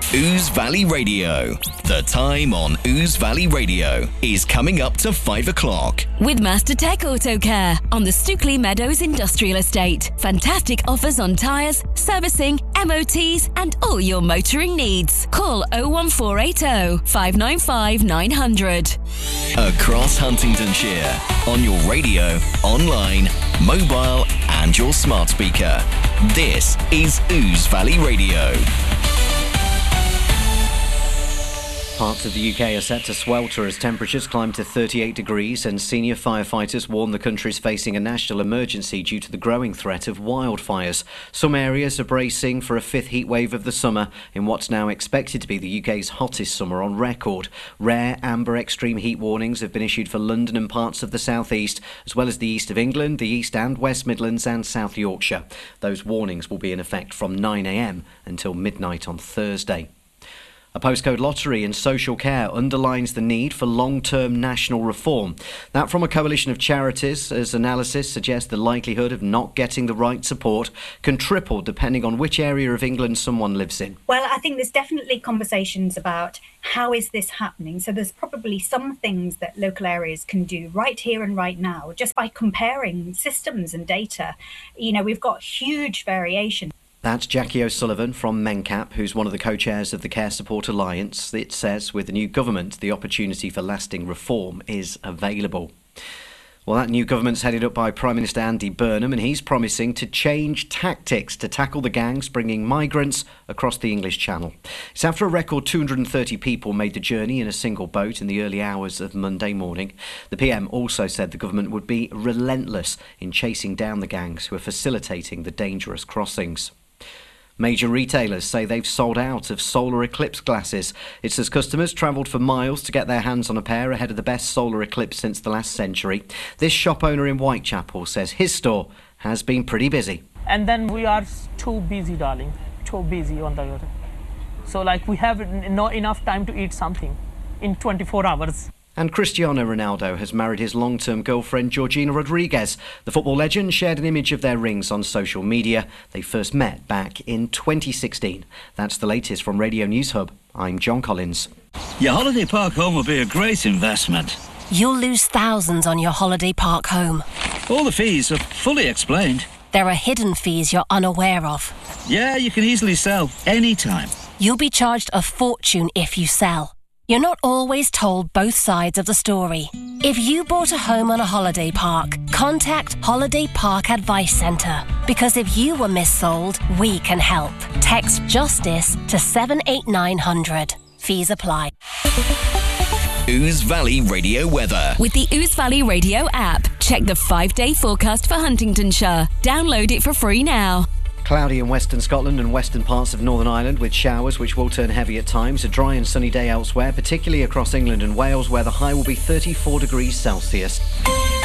Ouse Valley Radio. The time on Ouse Valley Radio is coming up to 5 o'clock. With Master Tech Auto Care on the Stookley Meadows Industrial Estate. Fantastic offers on tyres, servicing, MOTs and all your motoring needs. Call 01480 595 900. Across Huntingdonshire, on your radio, online, mobile and your smart speaker. This is Ouse Valley Radio. Parts of the UK are set to swelter as temperatures climb to 38 degrees and senior firefighters warn the country's facing a national emergency due to the growing threat of wildfires. Some areas are bracing for a fifth heat wave of the summer in what's now expected to be the UK's hottest summer on record. Rare amber extreme heat warnings have been issued for London and parts of the South East, as well as the East of England, the East and West Midlands and South Yorkshire. Those warnings will be in effect from 9 a.m. until midnight on Thursday. A postcode lottery in social care underlines the need for long-term national reform. That from a coalition of charities, as analysis suggests the likelihood of not getting the right support can triple depending on which area of England someone lives in. Well, I think there's definitely conversations about how is this happening. So there's probably some things that local areas can do right here and right now, just by comparing systems and data. You know, we've got huge variation. That's Jackie O'Sullivan from MENCAP, who's one of the co-chairs of the Care Support Alliance. It says with the new government, the opportunity for lasting reform is available. Well, that new government's headed up by Prime Minister Andy Burnham, and he's promising to change tactics to tackle the gangs bringing migrants across the English Channel. It's after a record 230 people made the journey in a single boat in the early hours of Monday morning. The PM also said the government would be relentless in chasing down the gangs who are facilitating the dangerous crossings. Major retailers say they've sold out of solar eclipse glasses. It's as customers travelled for miles to get their hands on a pair ahead of the best solar eclipse since the last century. This shop owner in Whitechapel says his store has been pretty busy. And then we are too busy, darling, too busy on the road. So we have not enough time to eat something in 24 hours. And Cristiano Ronaldo has married his long-term girlfriend Georgina Rodriguez. The football legend shared an image of their rings on social media. They first met back in 2016. That's the latest from Radio News Hub. I'm John Collins. Your holiday park home will be a great investment. You'll lose thousands on your holiday park home. All the fees are fully explained. There are hidden fees you're unaware of. Yeah, you can easily sell anytime. You'll be charged a fortune if you sell. You're not always told both sides of the story. If you bought a home on a holiday park, contact Holiday Park Advice Centre. Because if you were missold, we can help. Text JUSTICE to 78900. Fees apply. Ouse Valley Radio weather. With the Ouse Valley Radio app, check the 5-day forecast for Huntingdonshire. Download it for free now. Cloudy in western Scotland and western parts of Northern Ireland with showers which will turn heavy at times. A dry and sunny day elsewhere, particularly across England and Wales where the high will be 34 degrees Celsius.